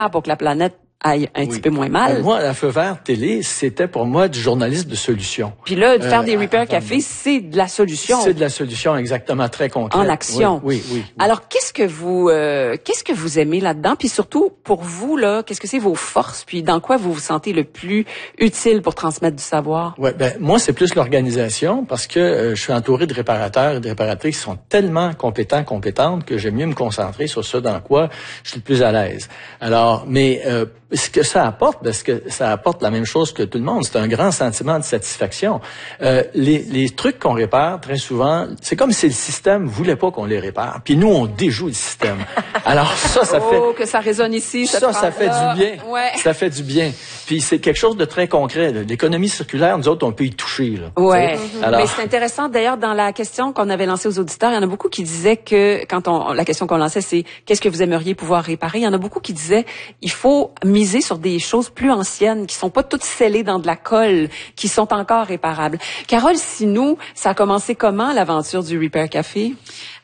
pour que la planète aille un petit peu moins mal. Moi, la feu vert télé, c'était pour moi du journaliste de solution. Puis là, de faire des Repair Café, c'est de la solution. C'est de la solution exactement, très concrète. En action. Oui. Alors, qu'est-ce que vous aimez là-dedans? Puis surtout, pour vous, là, qu'est-ce que c'est vos forces? Puis dans quoi vous vous sentez le plus utile pour transmettre du savoir? Ouais, moi, c'est plus l'organisation parce que je suis entouré de réparateurs et de réparatrices qui sont tellement compétentes que j'aime mieux me concentrer sur ce dans quoi je suis le plus à l'aise. Alors, mais ce que ça apporte, parce que ça apporte la même chose que tout le monde, c'est un grand sentiment de satisfaction. Les trucs qu'on répare, très souvent, c'est comme si le système voulait pas qu'on les répare. Puis nous, on déjoue le système. Alors ça fait... Oh, que ça résonne ici. Ça fait du bien. Ouais. Ça fait du bien. Puis c'est quelque chose de très concret. L'économie circulaire, nous autres, on peut y toucher. Là, ouais. Alors... Mais c'est intéressant, d'ailleurs, dans la question qu'on avait lancée aux auditeurs, il y en a beaucoup qui disaient que, la question qu'on lançait, c'est qu'est-ce que vous aimeriez pouvoir réparer? Il y en a beaucoup qui disaient, il faut miser sur des choses plus anciennes, qui sont pas toutes scellées dans de la colle, qui sont encore réparables. Carole Sinou, ça a commencé comment, l'aventure du Repair Café?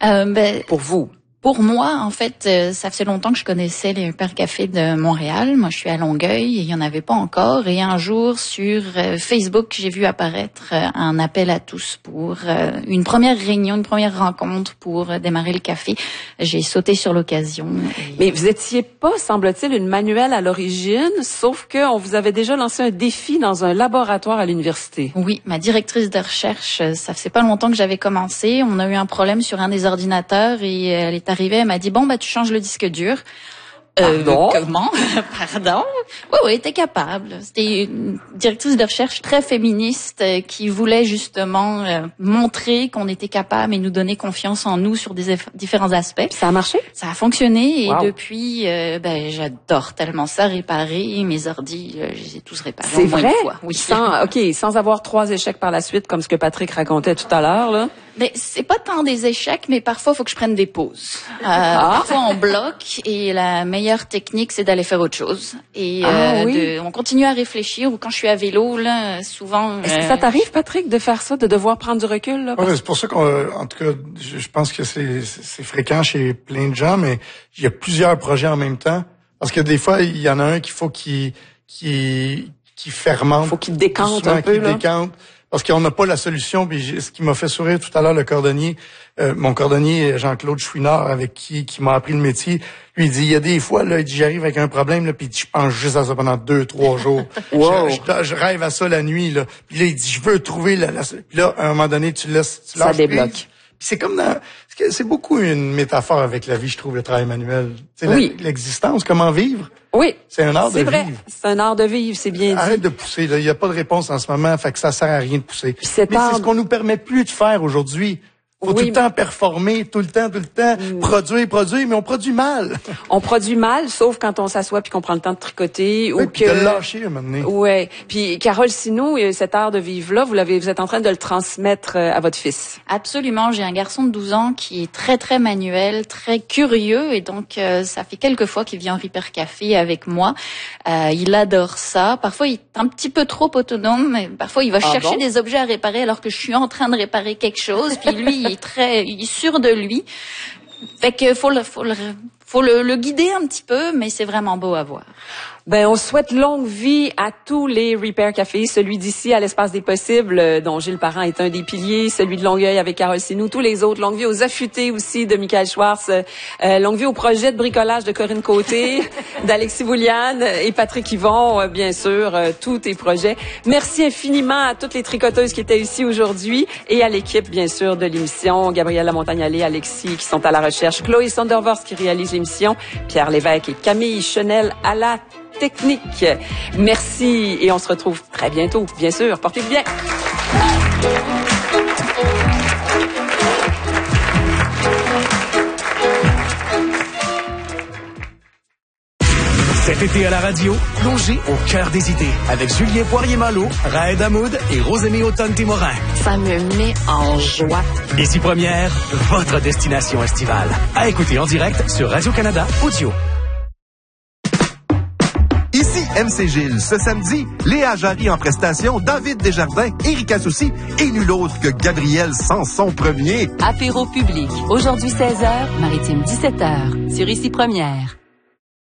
Pour vous? Pour moi, en fait, ça faisait longtemps que je connaissais les Repair Café de Montréal. Moi, je suis à Longueuil et il n'y en avait pas encore. Et un jour, sur Facebook, j'ai vu apparaître un appel à tous pour une première réunion, une première rencontre pour démarrer le café. J'ai sauté sur l'occasion. Mais vous étiez pas, semble-t-il, une manuelle à l'origine, sauf que on vous avait déjà lancé un défi dans un laboratoire à l'université. Oui, ma directrice de recherche, ça faisait pas longtemps que j'avais commencé. On a eu un problème sur un des ordinateurs et elle est arrivée, elle m'a dit, tu changes le disque dur. Pardon? Comment? Pardon? Oui, t'es capable. C'était une directrice de recherche très féministe qui voulait justement montrer qu'on était capable et nous donner confiance en nous sur des différents aspects. Ça a marché? Ça a fonctionné et wow. Depuis, j'adore tellement ça, réparer mes ordis, je les ai tous réparés. C'est vrai? Fois. Oui. Sans avoir 3 échecs par la suite, comme ce que Patrick racontait tout à l'heure, là. Mais c'est pas tant des échecs, mais parfois, il faut que je prenne des pauses. Parfois, on bloque et la meilleure technique, c'est d'aller faire autre chose. Et on continue à réfléchir. Ou quand je suis à vélo, là, souvent... Est-ce que ça t'arrive, Patrick, de faire ça, de devoir prendre du recul? Là, Oui, c'est pour ça qu'en tout cas, je pense que c'est fréquent chez plein de gens, mais il y a plusieurs projets en même temps. Parce que des fois, il y en a un qu'il faut qui fermente. Il faut qu'il décante un peu, là. Décante. Parce qu'on n'a pas la solution. Puis ce qui m'a fait sourire tout à l'heure, le cordonnier, mon cordonnier Jean-Claude Chouinard, avec qui m'a appris le métier, lui il dit, il y a des fois là, il dit, j'arrive avec un problème là, puis je pense juste à ça pendant 2-3 jours. Wow. Je rêve à ça la nuit là. Puis là il dit, je veux trouver puis là à un moment donné tu lâches débloque. Puis c'est comme c'est beaucoup une métaphore avec la vie, je trouve, le travail manuel. Oui. L'existence, comment vivre. Oui. C'est un art de vrai. vivre. C'est un art de vivre, c'est bien dit. Arrête de pousser, là. Il n'y a pas de réponse en ce moment, fait que ça sert à rien de pousser. Mais c'est ce qu'on nous permet plus de faire aujourd'hui. Faut tout le temps performer, tout le temps, produire, mais on produit mal. On produit mal, sauf quand on s'assoit puis qu'on prend le temps de tricoter oui, ou puis de lâcher un moment donné. Ouais. Puis Carole Sinou, cet art de vivre-là, vous êtes en train de le transmettre à votre fils. Absolument. J'ai un garçon de 12 ans qui est très, très manuel, très curieux et donc ça fait quelques fois qu'il vient au Repair Café avec moi. Il adore ça. Parfois, il est un petit peu trop autonome, mais parfois, il va chercher des objets à réparer alors que je suis en train de réparer quelque chose. Puis lui, il est sûr de lui. Fait que faut le guider un petit peu, mais c'est vraiment beau à voir. On souhaite longue vie à tous les Repair Café, celui d'ici à l'Espace des Possibles, dont Gilles Parent est un des piliers, celui de Longueuil avec Carole Sinou, tous les autres. Longue vie aux Affûtés aussi de Michael Schwartz, longue vie au projet de bricolage de Corinne Côté, d'Alexis Bouliane et Patrick Yvon, bien sûr, tous tes projets. Merci infiniment à toutes les tricoteuses qui étaient ici aujourd'hui et à l'équipe, bien sûr, de l'émission, Gabrielle Lamontagne-Allé, Alexis qui sont à la recherche, Chloé Sondervorst qui réalise l'émission, Pierre Lévesque et Camille Chenel à la technique. Merci et on se retrouve très bientôt, bien sûr. Portez-vous bien. Cet été à la radio, plongez au cœur des idées avec Julien Poirier-Malo, Raed Hamoud et Rosémie Automne-Témorin. Ça me met en joie. Ici Première, votre destination estivale. À écouter en direct sur Radio-Canada Audio. Ici MC Gilles. Ce samedi, Léa Jarry en prestation, David Desjardins, Éric Assouci et nul autre que Gabriel Sanson Premier. Apéro public. Aujourd'hui 16h, Maritime 17h. Sur Ici Première.